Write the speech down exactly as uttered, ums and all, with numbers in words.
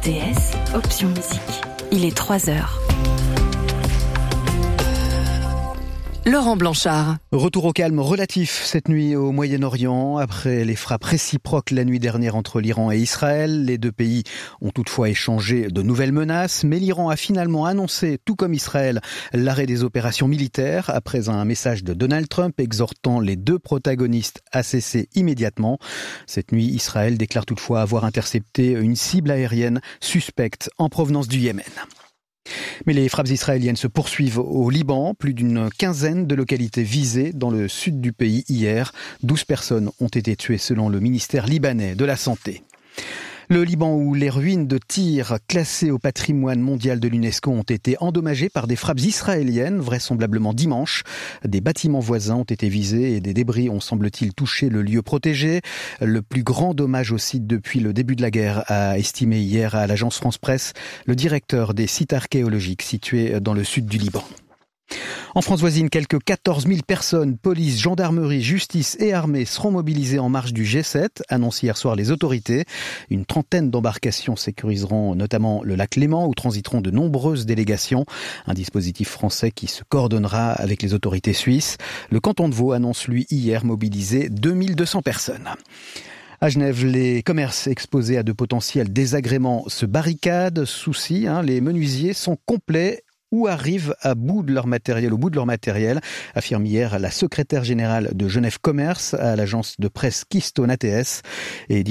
T S, option musique. Il est trois heures. Laurent Blanchard. Retour au calme relatif cette nuit au Moyen-Orient. Après les frappes réciproques la nuit dernière entre l'Iran et Israël, les deux pays ont toutefois échangé de nouvelles menaces, mais l'Iran a finalement annoncé, tout comme Israël, l'arrêt des opérations militaires après un message de Donald Trump exhortant les deux protagonistes à cesser immédiatement. Cette nuit, Israël déclare toutefois avoir intercepté une cible aérienne suspecte en provenance du Yémen. Mais les frappes israéliennes se poursuivent au Liban. Plus d'une quinzaine de localités visées dans le sud du pays hier. douze personnes ont été tuées selon le ministère libanais de la Santé. Le Liban, où les ruines de Tyr, classées au patrimoine mondial de l'UNESCO, ont été endommagées par des frappes israéliennes, vraisemblablement dimanche. Des bâtiments voisins ont été visés et des débris ont, semble-t-il, touché le lieu protégé. Le plus grand dommage au site depuis le début de la guerre, a estimé hier à l'agence France-Presse le directeur des sites archéologiques situés dans le sud du Liban. En France voisine, quelques quatorze mille personnes, police, gendarmerie, justice et armée seront mobilisées en marge du G sept, annoncent hier soir les autorités. Une trentaine d'embarcations sécuriseront notamment le lac Léman où transiteront de nombreuses délégations. Un dispositif français qui se coordonnera avec les autorités suisses. Le canton de Vaud annonce lui hier mobiliser deux mille deux cents personnes. À Genève, les commerces exposés à de potentiels désagréments se barricadent. Souci, hein, les menuisiers sont complets ou arrivent à bout de leur matériel, au bout de leur matériel, affirme hier la secrétaire générale de Genève Commerce à l'agence de presse Keystone A T S. Et